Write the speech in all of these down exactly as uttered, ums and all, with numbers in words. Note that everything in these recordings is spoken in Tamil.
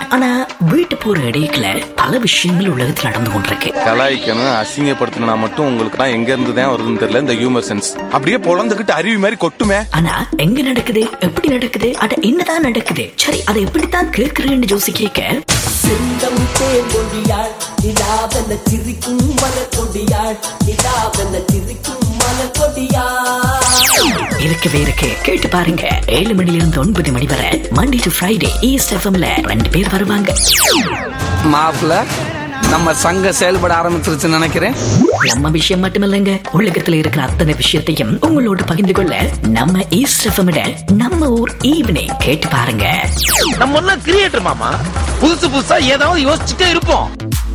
ஆனா வீட்டு போற இடையில பல விஷயங்கள் உலகத்தில் நடந்து கொண்டிருக்கு. கலாய்க்கணும் அசிங்கப்படுத்தணும்னா மட்டும் உங்களுக்கு தான் எங்க இருந்து தான் வருதுன்னு தெரியல இந்த ஹியூமர் சென்ஸ். அப்படியே பொழந்துகிட்டு அருவி மாதிரி கொட்டுமே. ஆனா எங்க நடக்குது, எப்படி நடக்குது, அட என்னதான் நடக்குது, சரி அதை எப்படித்தான் கேட்கிறேன்னு ஜோசி கேட்க செந்தம் தேங்கொடியாள் நிலாவென சிரிக்கும் மலர் கொடியாள் நிலாவென சிரிக்கும் மலர் கொடியாள் இருக்கவே இருக்கு. கேட்டு பாருங்க. ஏழு மணில இருந்து ஒன்பது மணி வரை மண்டே டு ஃப்ரைடே ஈஸ்ட் எஃப்எம்ல ரெண்டு பேர் வருவாங்க. மாப்ள நம்ம சங்கம் செயல்பட ஆரம்பிச்சிருச்சுன்னு நினைக்கிறேன். நம்ம விஷயம் மட்டுமில்லைங்க, உலகத்துல இருக்கிற அத்தனை விஷயத்தையும் உங்களோட பகிர்ந்து கொள்ள நம்ம ஈஸ்ட் எஃப்எம் நம்ம ஊர் ஈவினிங் கேட்டு பாருங்க. நம்ம எல்லாம் கிரியேட்டர் மாமா, புதுசு புதுசா ஏதாவது யோசிச்சுட்டே இருப்போம்.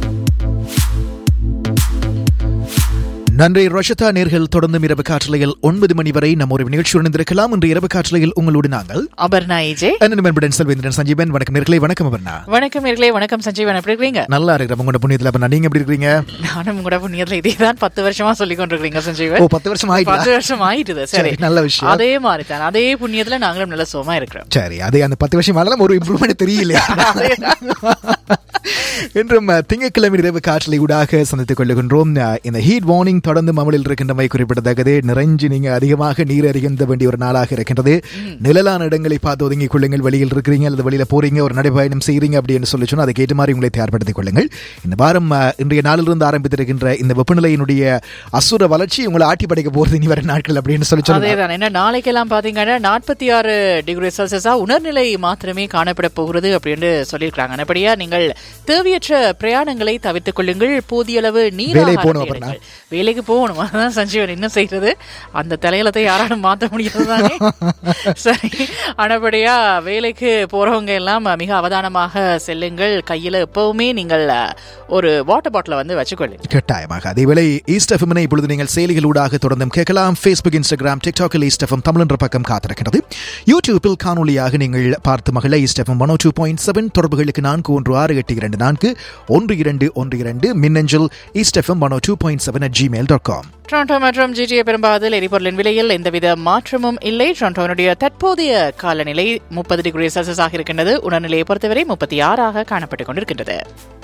நன்றி ரஷிதா. நேர்கள் தொடர்ந்தும் இரவு காற்றலையில் ஒன்பது மணி வரை நம்ம ஒரு நிகழ்ச்சியுடன் இருக்கலாம். இன்று இரவு காற்றலையில் உங்களோடு நாங்கள் அபர்ணா ஏஜே, அண்ணன் செல்வேந்திரன், சஞ்சீவன். வணக்கம் நேர்களே. வணக்கம் அபர்ணா. வணக்கம் நேர்களே. வணக்கம் சஞ்சீவன். எப்படி இருக்கீங்க? நல்லா இருக்கிற உங்களோட புண்ணியத்துல. அப்ப நீங்க எப்படி இருக்கீங்க? நானும் உங்களோட புண்ணியத்துல இதேதான் பத்து வருஷமா சொல்லி கொண்டிருக்கீங்க சஞ்சீவன். ஓ, பத்து வருஷம் ஆயிட்டு பத்து வருஷம் ஆயிட்டுது. சரி, நல்ல விஷயம். அதே மாதிரி தான், அதே புண்ணியத்துல நாங்களும் நல்ல சுகமா இருக்கிறோம். சரி, அதே அந்த பத்து வருஷம் ஆனாலும் ஒரு இம்ப்ரூவ்மெண்ட் தெரியலையா? இன்றும் திங்கட்கிழமை இரவு காற்றலை ஊடாக சந்தித்துக் கொள்ளுகின்றோம். இந்த ஹீட் வார்னிங் தொடர்ந்து அமலில் இருக்கின்றமை குறிப்பிடத்தக்கது. நிறைஞ்சு நீங்க அதிகமாக நீர் அறிந்த வேண்டிய ஒரு நாளாக இருக்கின்றது. நிழலான இடங்களை பார்த்து ஒதுங்கிக் கொள்ளுங்கள். வெளியில் இருக்கிறீங்க அல்லது வெளியில போறீங்க, ஒரு நடைபயணம் செய்றீங்க அப்படின்னு சொல்லி சொன்னா அதை கேட்டு மாதிரி உங்களை தயார்படுத்திக் கொள்ளுங்கள். இந்த வாரம் இன்றைய நாளிலிருந்து ஆரம்பித்திருக்கின்ற இந்த வெப்பநிலையினுடைய அசுர வளர்ச்சி உங்களை ஆட்டி படைக்க போறது இனி வர நாட்கள் அப்படின்னு சொல்லி சொல்லுங்க. என்ன நாளைக்கெல்லாம் பாத்தீங்கன்னா நாற்பத்தி ஆறு டிகிரி செல்சியஸா உணர்நிலை மாத்திரமே காணப்பட போகிறது அப்படின்னு சொல்லியிருக்காங்க. அப்படியா நீங்கள் தேவையற்ற பிரயாணங்களை தவிர்த்துக் கொள்ளுங்கள். போதிய அளவு நீர் வேலைக்கு போகணும். அதான் சஞ்சீவன் என்ன செய்யறது, அந்த தலையலத்தை யாராலும் மாற்ற முடியாதுதானே. சரி, ஆனபடியா வேலைக்கு போறவங்க எல்லாம் மிக அவதானமாக செல்லுங்கள். கையில எப்பவுமே நீங்கள் ஒரு வாட்டர் பாட்டில வந்து வச்சுக்கொள்ளுங்க கட்டாயமாக. அதேவேளை ஈஸ்ட் எஃப்எம் இப்பொழுது நீங்கள் செயலிகளூடாக தொடர்ந்தும் கேட்கலாம். Facebook, Instagram, டிக்டாக்கில் east FM Tamil என்ற பக்கம் காத்திருக்கிறது. யூடியூபில் காணொலியாக நீங்கள் பார்த்து மகள ஈஸ்ட் எஃப்எம் ஒன் ஓ டூ பாயிண்ட் செவன். தொடர்புகளுக்கு நான்கு ஒன்று ஆறு எட்டு இரண்டு நான்கு ஒன்று இரண்டு ஒன்று இரண்டு. மின்னஞ்சல் east FM one O two point seven at Gmail dot com. Toronto மற்றும் ஜிடிஏ பெரும்பாதில் எரிபொருளின் விலையில் எந்தவித மாற்றமும் இல்லை. டொரண்டோனுடைய தற்போதைய காலநிலை முப்பது டிகிரி செல்சியஸ் ஆக இருக்கின்றது. உணர்நிலையை பொறுத்தவரை முப்பத்தி ஆறாக காணப்பட்டுக் கொண்டிருக்கின்றது.